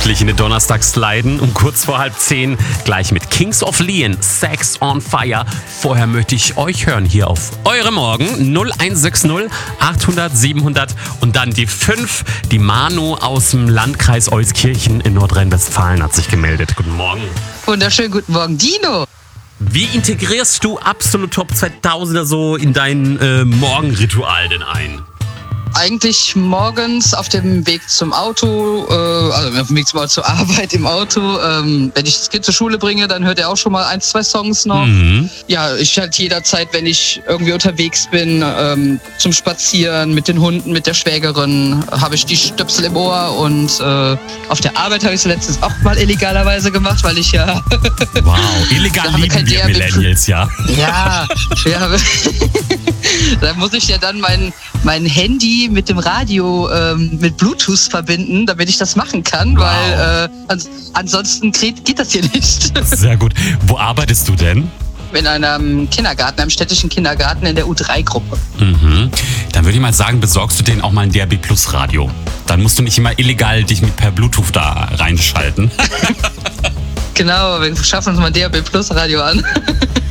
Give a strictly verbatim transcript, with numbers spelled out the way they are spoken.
gemütlich in den Donnerstag sliden. Um kurz vor halb zehn gleich mit Kings of Leon, Sex on Fire. Vorher möchte ich euch hören hier auf Eure Morgen null eins sechs null achthundert siebenhundert und dann die fünf. Die Manu aus dem Landkreis Euskirchen in Nordrhein-Westfalen hat sich gemeldet. Guten Morgen. Wunderschönen guten Morgen, Dino. Wie integrierst du Absolut Top zweitausender so in dein äh, Morgenritual denn ein? Eigentlich morgens auf dem Weg zum Auto, äh, also auf dem Weg zum Auto, zur Arbeit im Auto. Ähm, wenn ich das Kind zur Schule bringe, dann hört er auch schon mal ein, zwei Songs noch. Mhm. Ja, ich halt jederzeit, wenn ich irgendwie unterwegs bin, ähm, zum Spazieren mit den Hunden, mit der Schwägerin, habe ich die Stöpsel im Ohr. Und äh, auf der Arbeit habe ich es letztens auch mal illegalerweise gemacht, weil ich ja... Wow, illegal lieben wir Millennials, ja. Ja, ja. Da muss ich ja dann mein, mein Handy mit dem Radio ähm, mit Bluetooth verbinden, damit ich das machen kann, wow. weil äh, ans- ansonsten geht, geht das hier nicht. Sehr gut. Wo arbeitest du denn? In einem Kindergarten, einem städtischen Kindergarten in der U drei Gruppe. Mhm. Dann würde ich mal sagen, besorgst du denen auch mal ein D A B Plus Radio. Dann musst du nicht immer illegal dich mit per Bluetooth da reinschalten. Genau, wir schaffen uns mal ein D A B Plus Radio an.